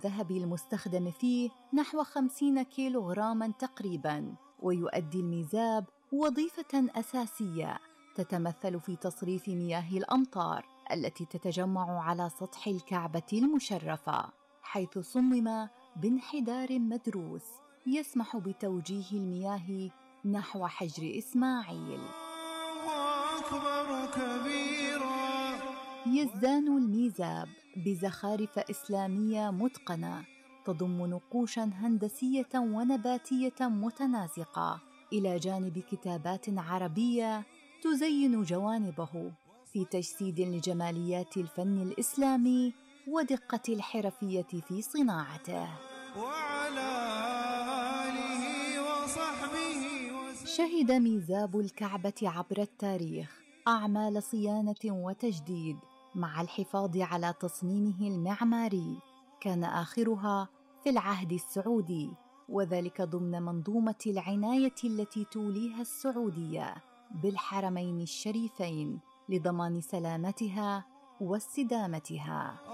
الذهب المستخدم فيه نحو 50 كيلوغراما تقريباً. ويؤدي الميزاب وظيفة أساسية تتمثل في تصريف مياه الأمطار التي تتجمع على سطح الكعبة المشرفة، حيث صمم بانحدار مدروس يسمح بتوجيه المياه نحو حجر إسماعيل. الله أكبر كبيرا. يزدان الميزاب بزخارف إسلامية متقنة تضم نقوشاً هندسية ونباتية متناسقة، إلى جانب كتابات عربية تزين جوانبه في تجسيد لجماليات الفن الإسلامي ودقة الحرفية في صناعته. وعلى آله وصحبه وسلم. شهد ميزاب الكعبة عبر التاريخ أعمال صيانة وتجديد مع الحفاظ على تصميمه المعماري، كان آخرها في العهد السعودي، وذلك ضمن منظومة العناية التي توليها السعودية بالحرمين الشريفين لضمان سلامتها واستدامتها.